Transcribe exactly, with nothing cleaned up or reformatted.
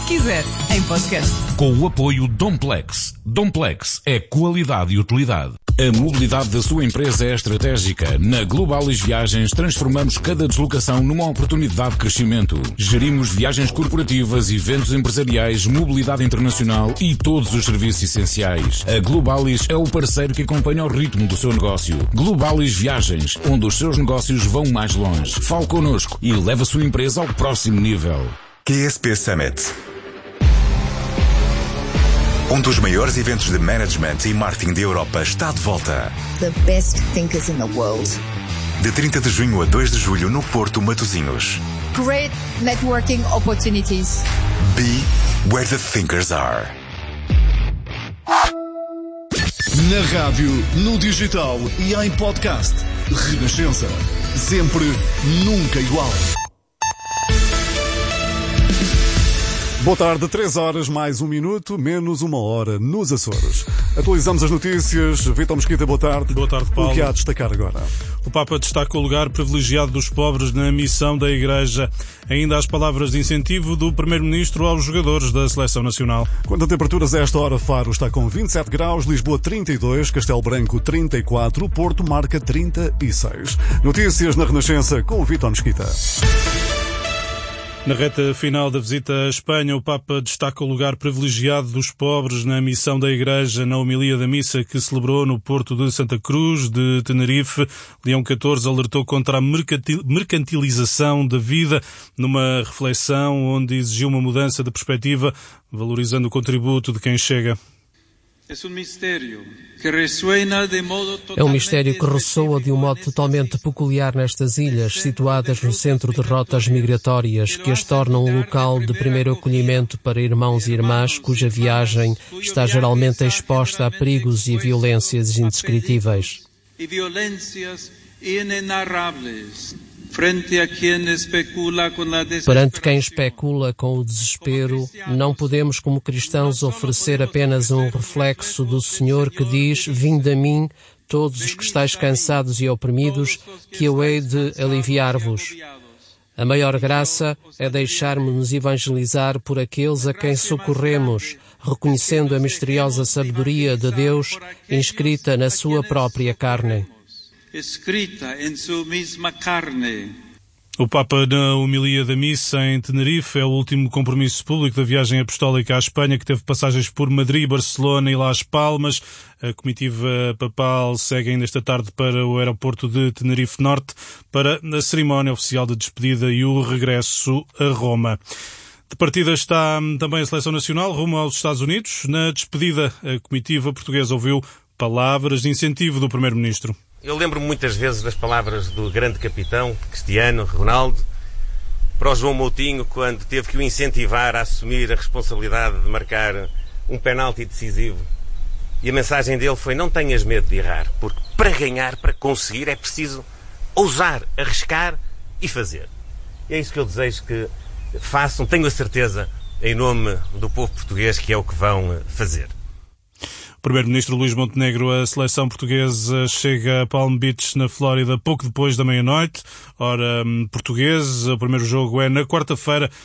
quiser, em podcast. Com o apoio Domplex. Domplex é qualidade e utilidade. A mobilidade da sua empresa é estratégica. Na Globalis Viagens transformamos cada deslocação numa oportunidade de crescimento. Gerimos viagens corporativas, eventos empresariais, mobilidade internacional e todos os serviços essenciais. A Globalis é o parceiro que acompanha o ritmo do seu negócio. Globalis Viagens, onde os seus negócios vão mais longe. Fale connosco e leve a sua empresa ao próximo nível. Q S P Summit. Um dos maiores eventos de management e marketing da Europa está de volta. The best thinkers in the world. De trinta de junho a dois de julho no Porto, Matosinhos. Great networking opportunities. Be where the thinkers are. Na rádio, no digital e em podcast. Renascença. Sempre, nunca igual. Boa tarde, três horas mais um minuto, menos uma hora nos Açores. Atualizamos as notícias. Vítor Mesquita, boa tarde. Boa tarde, Paulo. O que há a destacar agora? O Papa destaca o lugar privilegiado dos pobres na missão da Igreja. Ainda as palavras de incentivo do Primeiro-Ministro aos jogadores da Seleção Nacional. Quanto a temperaturas, a esta hora, Faro está com vinte e sete graus, Lisboa trinta e dois, Castelo Branco trinta e quatro, Porto marca trinta e seis. Notícias na Renascença com o Vítor Mesquita. Na reta final da visita à Espanha, o Papa destaca o lugar privilegiado dos pobres na missão da Igreja. Na homilia da missa que celebrou no Porto de Santa Cruz de Tenerife, Leão catorze alertou contra a mercantilização da vida, numa reflexão onde exigiu uma mudança de perspectiva, valorizando o contributo de quem chega. É um mistério que ressoa de um modo totalmente peculiar nestas ilhas, situadas no centro de rotas migratórias, que as tornam um local de primeiro acolhimento para irmãos e irmãs cuja viagem está geralmente exposta a perigos e violências indescritíveis. Perante quem especula com o desespero, não podemos, como cristãos, oferecer apenas um reflexo do Senhor que diz: vinde a mim, todos os que estáis cansados e oprimidos, que eu hei de aliviar-vos. A maior graça é deixarmos-nos evangelizar por aqueles a quem socorremos, reconhecendo a misteriosa sabedoria de Deus inscrita na sua própria carne. Escrita em sua mesma carne. O Papa, na homilia da missa em Tenerife, é o último compromisso público da viagem apostólica à Espanha, que teve passagens por Madrid, Barcelona e Las Palmas. A comitiva papal segue ainda esta tarde para o aeroporto de Tenerife Norte para a cerimónia oficial de despedida e o regresso a Roma. De partida está também a Seleção Nacional rumo aos Estados Unidos. Na despedida, a comitiva portuguesa ouviu palavras de incentivo do Primeiro-Ministro. Eu lembro-me muitas vezes das palavras do grande capitão, Cristiano Ronaldo, para o João Moutinho, quando teve que o incentivar a assumir a responsabilidade de marcar um penalti decisivo. E a mensagem dele foi: não tenhas medo de errar, porque para ganhar, para conseguir, é preciso ousar, arriscar e fazer. E é isso que eu desejo que façam, tenho a certeza, em nome do povo português, que é o que vão fazer. O Primeiro-Ministro Luís Montenegro, a seleção portuguesa chega a Palm Beach, na Flórida, pouco depois da meia-noite. Hora portuguesa, o primeiro jogo é na quarta-feira,